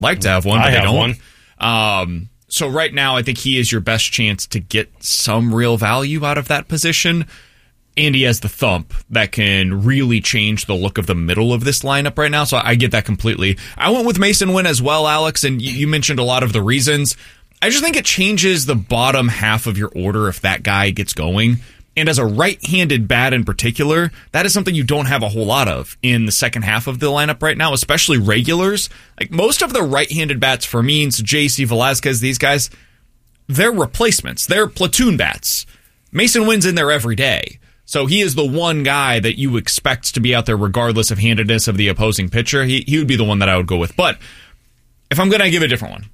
like to have one, but I they have don't. one. So right now, I think he is your best chance to get some real value out of that position. And he has the thump that can really change the look of the middle of this lineup right now. So I get that completely. I went with Masyn Winn as well, Alex, and you mentioned a lot of the reasons. I just think it changes the bottom half of your order if that guy gets going. And as a right-handed bat in particular, that is something you don't have a whole lot of in the second half of the lineup right now, especially regulars. Like most of the right-handed bats, Fermins, JC Velasquez, these guys, they're replacements. They're platoon bats. Masyn Winn's in there every day. So he is the one guy that you expect to be out there regardless of handedness of the opposing pitcher. He would be the one that I would go with. But if I'm going to give a different one.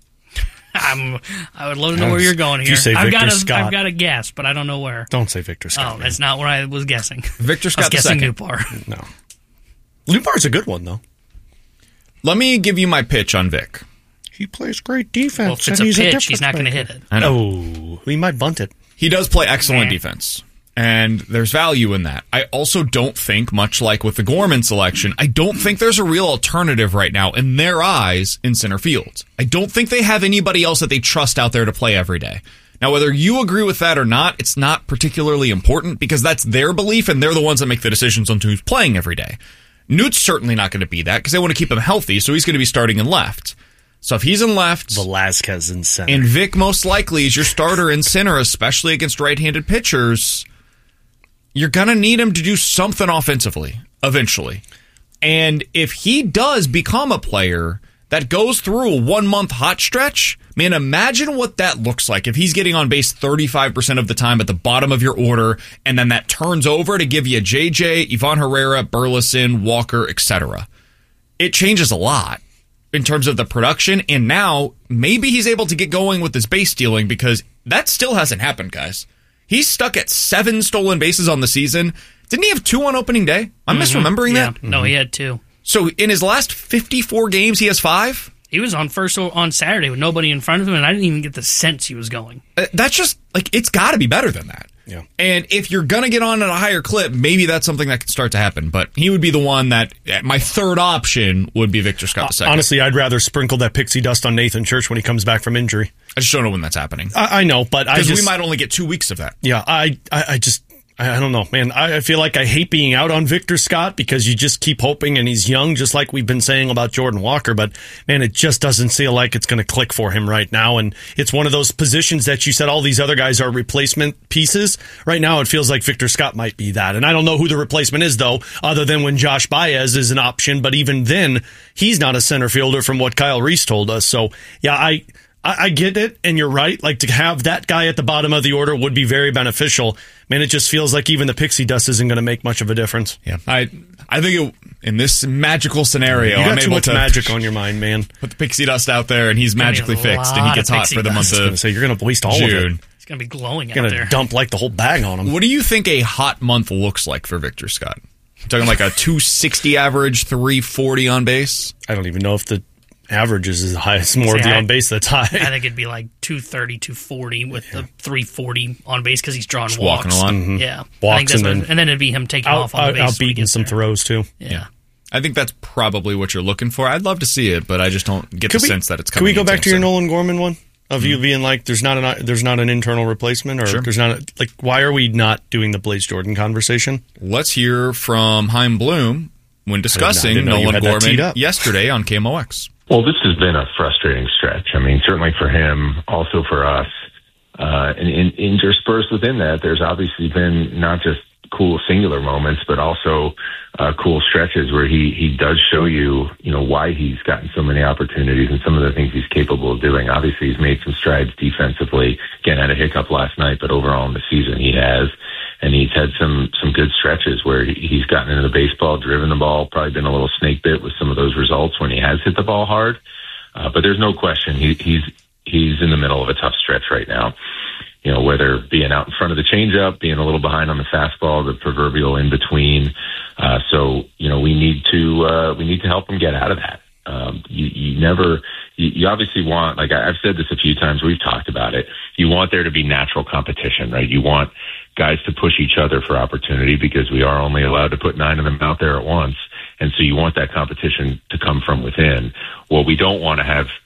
I would love to know where you're going here. You say Victor Scott. I've got a guess, but I don't know where. Don't say Victor Scott. Oh, that's not where I was guessing. Victor Scott I was guessing II. Nootbaar. No. Nootbaar's a good one, though. Let me give you my pitch on Vic. He plays great defense. Well, if it's a pitch, he's not going to hit it. I know. Oh, he might bunt it. He does play excellent defense, and there's value in that. I also don't think, much like with the Gorman selection, I don't think there's a real alternative right now in their eyes in center field. I don't think they have anybody else that they trust out there to play every day. Now, whether you agree with that or not, it's not particularly important because that's their belief, and they're the ones that make the decisions on who's playing every day. Newt's certainly not going to be that because they want to keep him healthy, so he's going to be starting in left. So if he's in left, Velasquez in center, and Vic most likely is your starter in center, especially against right-handed pitchers, you're going to need him to do something offensively eventually. And if he does become a player that goes through a 1-month hot stretch, man, imagine what that looks like if he's getting on base 35% of the time at the bottom of your order, and then that turns over to give you JJ, Ivan Herrera, Burleson, Walker, etc. It changes a lot in terms of the production, and now maybe he's able to get going with his base stealing because that still hasn't happened, guys. He's stuck at 7 stolen bases on the season. Didn't he have 2 on opening day? I'm misremembering that? No, he had 2. So in his last 54 games, he has 5? He was on first on Saturday with nobody in front of him, and I didn't even get the sense he was going. That's just, like, it's got to be better than that. Yeah. And if you're going to get on at a higher clip, maybe that's something that could start to happen. But he would be the one that, my third option would be Victor Scott II. Honestly, I'd rather sprinkle that pixie dust on Nathan Church when he comes back from injury. I just don't know when that's happening. I know, but because we might only get 2 weeks of that. Yeah, I don't know, man. I feel like I hate being out on Victor Scott because you just keep hoping, and he's young, just like we've been saying about Jordan Walker. But, man, it just doesn't feel like it's going to click for him right now. And it's one of those positions that you said all these other guys are replacement pieces. Right now, it feels like Victor Scott might be that. And I don't know who the replacement is, though, other than when Josh Baez is an option. But even then, he's not a center fielder from what Kyle Reese told us. So, yeah, I get it, and you're right. Like, to have that guy at the bottom of the order would be very beneficial. Man, it just feels like even the pixie dust isn't going to make much of a difference. Yeah, I think in this magical scenario, you got I'm too able much to magic on your mind, man. Put the pixie dust out there, and he's magically fixed, and he gets hot for the month of You're going to waste all June. of it. He's going to be glowing You're out going there. to dump like the whole bag on him. What do you think a hot month looks like for Victor Scott? I'm talking like a 260 average, 340 on base? I don't even know if the average is as high as more of the on base that's high. I think it'd be like 230, 240 with the 340 on base because he's drawing Just walks. walking a lot. Mm-hmm. Yeah. Walks, and then it'd be him taking off on the base. Out beating some throws, too. Yeah. I think that's probably what you're looking for. I'd love to see it, but I just don't get the sense that it's coming. Can we go back to your soon. Nolan Gorman one? Of you being like, there's not an internal replacement, or there's not why are we not doing the Blaze Jordan conversation? Let's hear from Chaim Bloom when discussing Nolan Gorman yesterday on KMOX. Well, this has been a frustrating stretch. I mean, certainly for him, also for us. And interspersed within that, there's obviously been not just cool singular moments, but also cool stretches where he does show you, why he's gotten so many opportunities and some of the things he's capable of doing. Obviously, he's made some strides defensively. Again, had a hiccup last night, but overall in the season he has. And he's had some good stretches where he's gotten into the baseball, driven the ball, probably been a little snake bit with some of those results when he has hit the ball hard. But there's no question he's in the middle of a tough stretch right now. Whether being out in front of the changeup, being a little behind on the fastball, the proverbial in between. So we need to help him get out of that. You obviously want, like I've said this a few times, we've talked about it. You want there to be natural competition, right? You want guys to push each other for opportunity because we are only allowed to put 9 of them out there at once. And so you want that competition to come from within. What we don't want to have